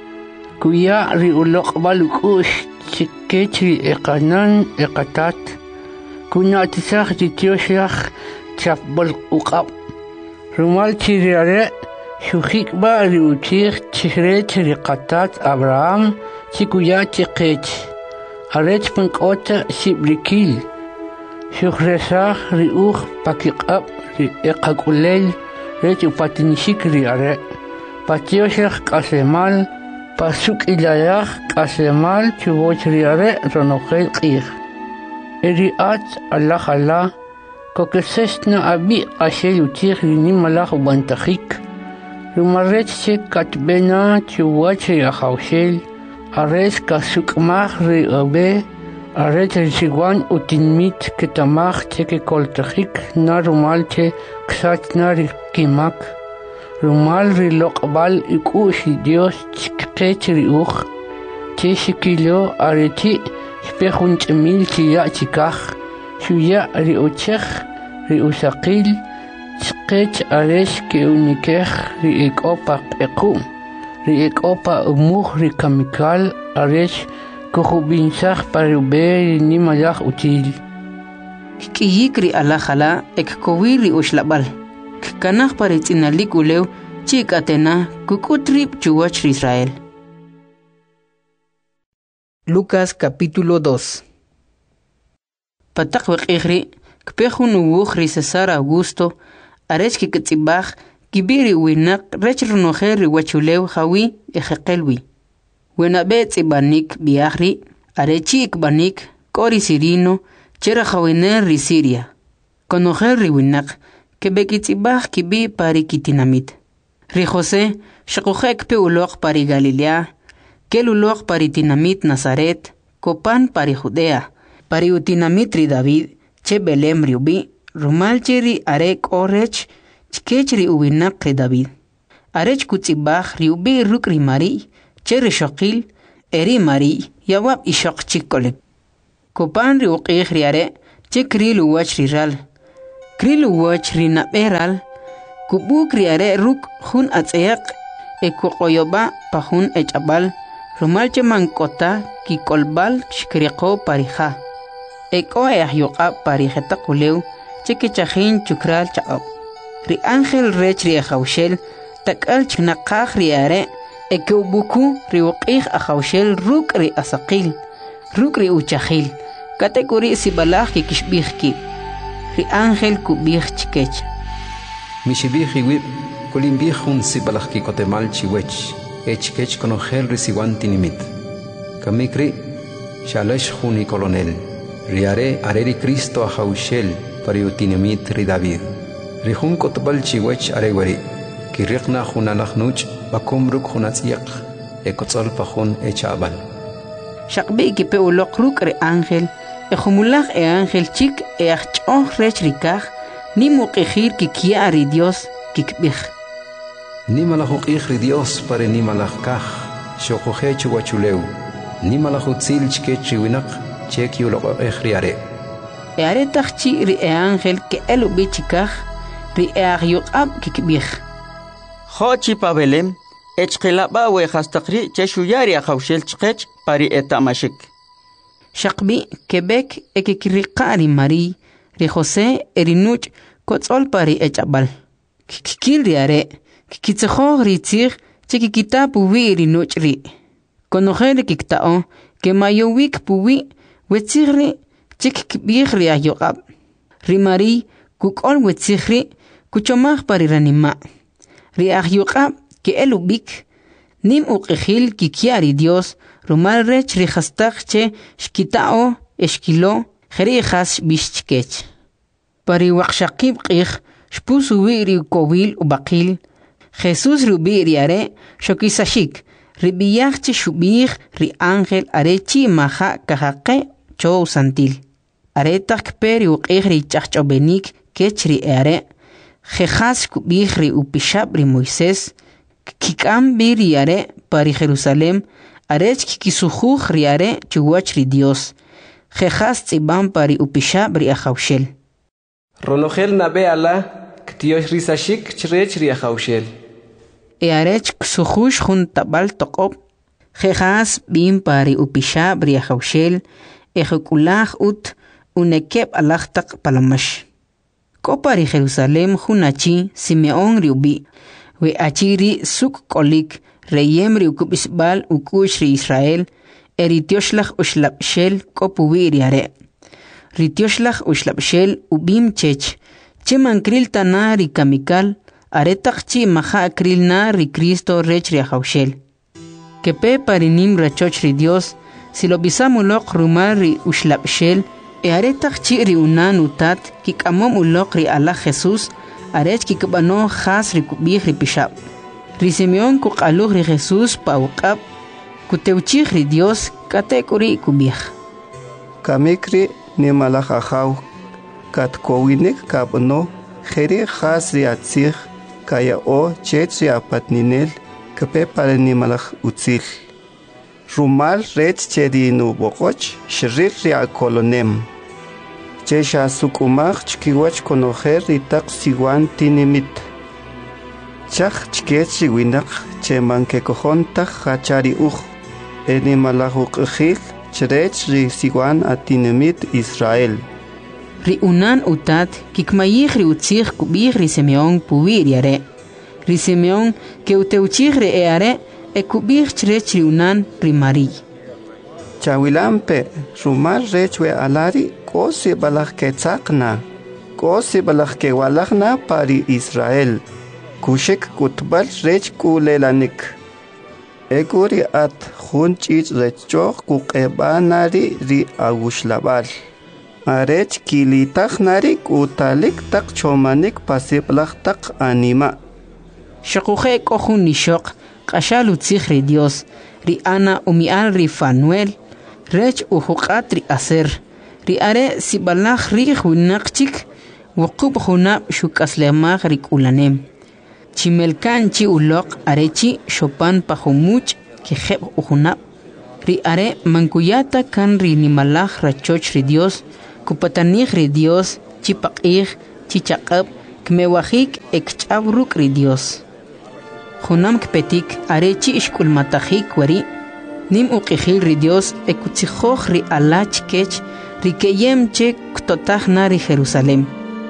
M: Kuya ri uloqbal ukush chikech ri eqanan eqatat, kunatisach ri tioshach chapbol uqab. Rumal chiriare shujikba ri uchich chrech ri qatat Abraham chikuya chiqech. Arech pankota shibrikil. Shujresach ri pakiqab ri eqakulel rech upatinishik ri are. Patioshach kasemal pasuk ilayach kasemal chuvoch ri are ronojel qih. Eriat Allah Allah kokesesna abi ashel utich ri nimalach ubantajik. Rumarech che katbena chuvoch ri ajawshel. Arech kasukmach ri obe, arech rishiguan utinmit ketamach cheke koltajik na rumal che ksach na rikimak. Rumal ri loqbal ikush Dios chkech ri che shikilo arechi spejun chmil chiya chikach, shuya ri uchech ri usaqil, chkech arech ke unikech ri ekopa ekum. Ri ekopa umuh ri kamikal arech kuhubinsach parube ni malach util.
J: Kiyik ri alajala ekkowir ri ushlabal. Kanach paritzinalik ulew chik atena kukutrip chuwach ri Israel. Lucas capítulo 2. Patak waqihri kpejun uwuj ri César Augusto arech kikitzibaj kibiri winak rech ronojer ri wachulew hawi ejeqelwi. Wenabe tzibanik biahri arechi ikbanik kori sirino chera hawiner ri Siria. Konojer ri winak kebekitzibaj kibi pari kitinamit. Ri José shakojek pe ulok pari Galilea, kel ulok pari tinamit Nazaret, kopan pari Judea, pari utinamit ri David, che Belem riubi, rumal cheri arek orech, chkech ri uwinak ri David. Arech kutzibaj riubi ruk ri Mari, Cherry Shokil, Eri Mari, Yawab Ishok Chikolip. Copan Riuqih Riare, Chekrilu Watch Riral. Krilu Watch Rinaperal, Kubu Kriare Ruk Hun Atzeak, Ekuoyoba Pahun Echabal, Rumalche Mankota, Kikolbal Shkriko Parija. Eko Ayuqa Parijeta Kuleu, Chekichahin Chukral Chaop. Ri Ángel Rech Riajaushel, Takal Chnakaj Riare, Ekeubuku Riuqih Ajaushel Ruk Ri Asaqil, Ruk Ri Uchahil, Katekuri Sibalaj Kishbihki, Ri Ángel Kubih Chikech.
L: Mishibih Wib, Kulimbihun Sibalaj Kikotemal Chiwech, Echkech Konogel Risiwantinimit. Kamikri, Shalesh Juni Colonel, Riare Areri Cristo Ajaushel, Pariutinimit Ri David. Rihun Kotbal Chiwech Arewari, Kirikna Hunanachnuch, Bakumruk Hunatsiak, Ekotzol Pahun Echabal.
J: Shakbi Kipe Ulokruk Re Ángel, Ejumulaj Ángel Chik, Eachon Rech Rikaj, Ni Mukijir Kikia Ari Dios, Kikbij.
L: Ni Malahukij Ri Dios Pare Ni Malachkaj, Shokuhechu Wachuleu, Ni Malahutzil Chkechi Winak, Chekiulok Ejriare.
J: Earetach Chi Ri Ángel Ke Elubichikaj, Ri Eagyuqab Kikbij.
G: Hochi Pabelem, Echkelaba Wehastakri, Cheshuyari Ajaushel Chkech, Pari Etamashik.
J: Shakbi, Quebec, Ekikirikari Mari, Ri José, Erinuch, Kotzol Pari Echabal. Kikil Riare, Kikitzejo Ritzir, Chekikita Puwi Erinuch Ri. Konogel Kiktao, Kemayowik Puwi, Wetzirri, Chekikbij Riayoqab. Rimari, Kukol Wetzirri, Kuchomaj Pari Ranima. Riagyuqab, que elubik, nim uqejil kikiari Dios, rumal rech rihastachche, shkitao, eshkilo, jerijas bishchkech. Pari wakshakib qij, shpusuwi riukowil ubakil, Jesús rubi riare, shokisashik, ribiyachche shubij, ri ángel arechi maha kahake, chow santil. Aretak peri uqej richachchobenik, kechri eare, Jejas kubihri upishabri Moisés, Kikam biriare pari Jerusalem, Arech kikisujuj riare chuwachri Dios, Jejas tzibam pari upishabri Ajaushel.
E: Ronogel nabe ala, Ktiosh risashik chrech ri Ajaushel.
J: Earech ksujuj jun tabal toqob, Jejas bim pari upishabri Ajaushel, Ejekulaj ut, Unekeb alachtak palamash. Kopari Jerusalem Hunachi, Simeón Riubi, We Achiri Suk Kolik, Reyem Riukubisbal Ukush Ri Israel, Eritioslach Ushlapshel Kopubiriare. Ritioslach Ushlapshel Ubim Chech, Cheman Kril Tana Rikamikal, Aretakchi Maha Kril Na Ri Cristo Rech Riajaushel. Kepe Parinim Rachoch Ri Dios, si lo bisamulok Rumar Ri Ushlapshel, Earetach chiri unan utat kikamom ulok ri ala Jesús arech kikbano khas ri kubih ri pishab. Ri Simeón kuqaluh ri Jesús pauqab kuteuchih ri Dios katekuri kubih.
P: Kamikri ni malach ajaw katkowinik kabno kheri khas ri atzih kaya o chech ri apatninel kape pare ni malach utzil. Rumal rech chedinu bokoch shrir ri akolonem. Chesha sukumach chkiwach konojer itak siwan tinimit. Chach chkech winak cheman kekojontak hachari uj. Eni malahuk ejil chrech ri siwan atinimit Israel.
J: Ri unan utat kikmayih ri utzih kubih ri Simeón puwir yare. Ri Simeón ke uteuchih ri eare e kubih chrech ri unan ri Mari.
P: Chawilampe rumal rechwe alari kosi balach ketzakna. Kosi balach kewalachna pari Israel. Kushek kutbal rech kulelanik. Eguri at junchich rechoch kukebanari ri agushlabal. Arech kilitachnari kutalik tak chomanik pasiblach tak anima.
J: Shakuhe kohun nishok, kashalu tzihri Dios, ri ana umial ri Fanuel, rech uhukat ri aser, ri are sibalach ri hunakchik, wukub hunab shukaslemach ri kulanem. Chimelkan chi ulok arechi shopan pahumuch ki jeb ujunab. Ri are mankuyata kan ri nimalaj rachoch ri Dios, kupatanij ri Dios, chipaqij, chichaqab, kmewajik ekchabruk ri Dios. Junam kpetik are chi ishkulmatajik wari, nim uqijil ri Dios ekutzijoj ri alach kech, ri keyem che ktotaj na ri Jerusalem.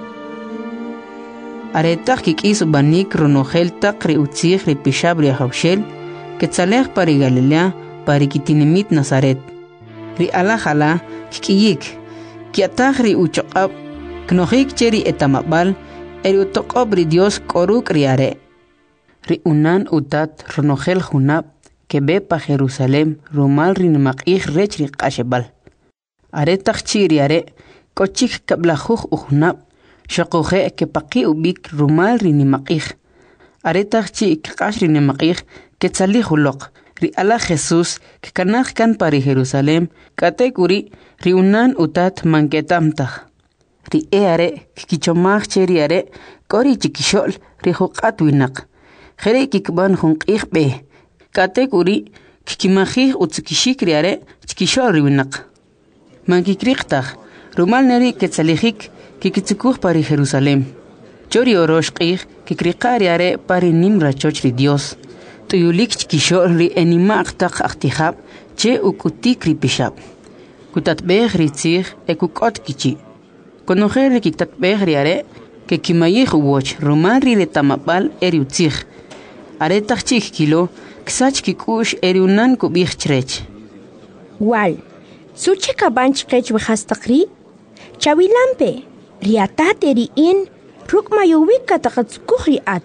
J: Aretak kikis banik ronojel tak ri utzij ri pishab ri haushel, ketzalej pari Galilea, pari kitinimit Nazaret. Ri alajala kikiyik, kiataj ri uchoqab, knojik che ri etamabal, eri utoqob ri Dios koruk ri are. Ri unan utat ronojel junab, kebe pa Jerusalem, rumal ri nimaqij rech ri qashebal. Aretak chi ri are, kochik kablajuj ujunab, shaqoje ke paqi ubik rumal ri nimaqij. Aretak chi kaqash ri nimaqij, ketzalij uloq. Ri ala Jesús que kanaj kan pari Jerusalem, katekuri ri unan utat manketamtaj. Ri are kikichomaj che ri are, kori chikishol ri juqat winak. Jere kikban junqij be. Katekuri kikimajij utzikishik ri are, chikishol ri winak. Mankikriqtaj, rumal neri ketzalijik kikitzikuj pari Jerusalem. Chori oroshqij kikriqa ri are pari nim rachoch ri Dios. Tuyulik chikishol ri enimaq tak aktijab, che ukutik ri pishab. Kutatbej ri tzij ekukot kichi. Konojer ri kitatbej ri are, ke kimayij uwoch rumal ri retamabal eri utzij. Are tak chik kilo, ksach kikush eri unan kubij chrech.
O: Wal, suche kaban chkech wajastakri? Chawilampe, riatat eri in, ruk mayuwik katakatsukuj ri at.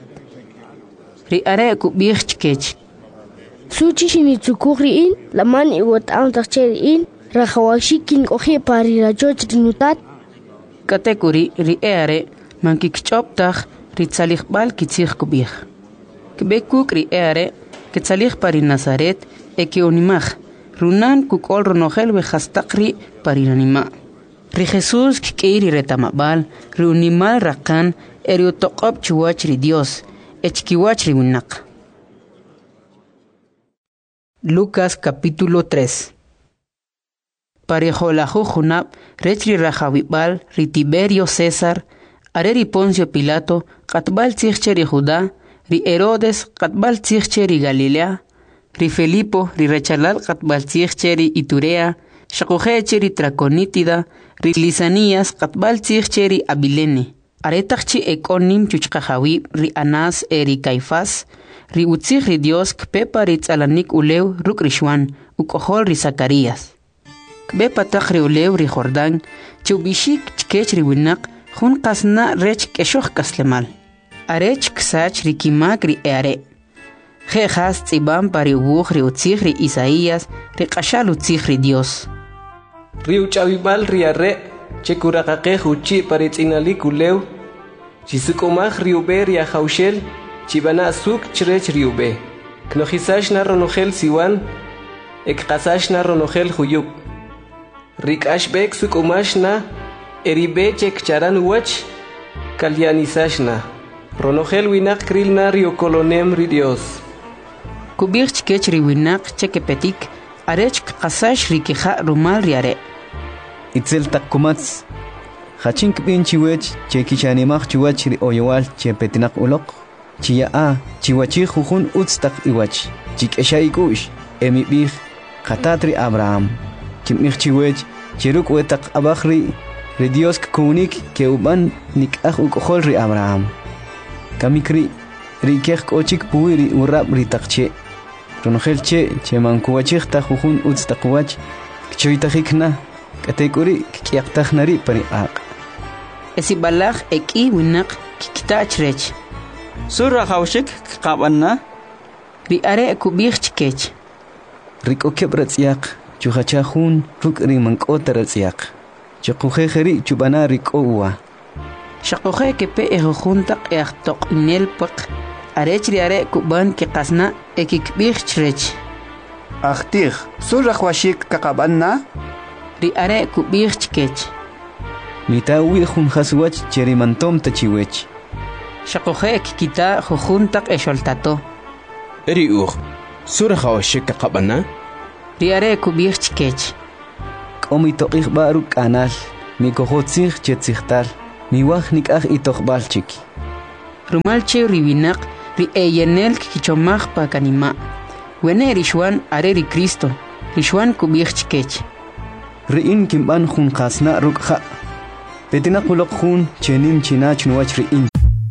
J: Ri are kubij chkech.
Q: Suchi shinitzukuriin, laman iwat ang takcheriin, rakawashikin kohi pari rajoch rinutat.
J: Katekuri ri are mankikchoptaj ri tzalijbal kitzij kubij. Kbekuk ri are ketzalij pari Nazaret eke onimaj, runan kukol ronojel wejastakri pari nanima. Ri Jesús kikiri retamabal, ri unimal rakan eri utoqob chuwach ri Dios, echkiwach ri winak. Lucas capítulo 3. Parejolaju junab, rechri rajawibal, ri Tiberio César, are ri Poncio Pilato, katbal tzijche ri Judá, ri Herodes, katbal tzijche ri Galilea, ri Felipo, ri rechalal katbal tzijche ri Iturea, shakojeche ri Traconítida, ri Lisanías, katbal tzijche ri Abilene. Aretakchi ekonim chuchkajawib, ri Anás eri Caifás, ri utzij ri Dios kpepa ri tzalanik ulew ruk rishwan, ukohol ri Zacarías. Kbepa tak ri ulew ri Jordán, chubishik chkech ri winak, jun kasna rech keshoj kaslemal. Arech ksach ri kimak ri eare. Jejas tzibam pari ubuj ri utzij ri Isaías, ri qashal utzij ri Dios.
E: Ri uchawibal ri arre, chekuraqaqej uchi pari tzinalik ulew, chisukomaj ri ube ri ajaushel, chibana suk chrech ri ube. Knojisash na ronojel siwan, ekqasash na ronojel huyuk. Rikash bek sukomash na, eribe chek charan wach, kalyanisash na. Ronojel winak kril na ri okolonem ri Dios.
J: Kubir chkech ri winak chekepetik, arech qasash ri kija rumal ri are.
R: Itzel takkumats, hachink bin chiwech, chekichanimach chiwach ri oyowal chepetinak ulok, chiya chiwachi jujun utstak iwach, chikesha ikush, emibich, katatri Abraham, chimich chiwech, chiruk wetak abachri, ri Dios kunik ke uban nikach ukohol ri Abraham. Kamikri, ri kech kochik puiri urab ri takche, ronojel che mankuwachich ta jujun utstak wach, kchoitajikna, katekuri kiaktajnari pari aq.
J: Esibalaj eki winak kikitach rech.
G: Surra haushik kabanna.
J: Ri are kubij chkech.
R: Riko kebratsiak, chuhachahun ruk ri mankota ratsiak. Chukujejeri chubana riko uwa.
J: Shakoje kepe ejojuntak eachtok inelpak. Arech ri are kuban kikasna ekikbij chrech.
I: Achtij, surra haushik kakabanna.
J: Ri are kubij chkech.
R: Mitawi jun haswach cherimantom tachiwech.
J: Shakoje kikita jujuntak esholtato.
F: Eri
I: Sura khawashika qabana.
J: Riare kubich chikech.
R: Komi toqih baruk kanal. Mi kohotzih chetzihtal. Mi wah nikah itoqbal chiki.
J: Rumalche riwinak ri eyenel kichomach pa kanima. Wene rishwan are ri Cristo. Rishwan kubich chikech.
R: Riin kimban hun khasna rukha. Petina kulok hun chenim chinach nuach riin.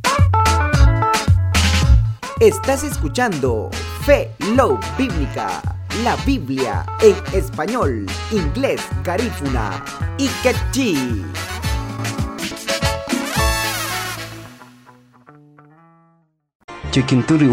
S: Estás escuchando Fe Love Bíblica, la Biblia en español, inglés, garífuna y quechí.
R: Chekinturi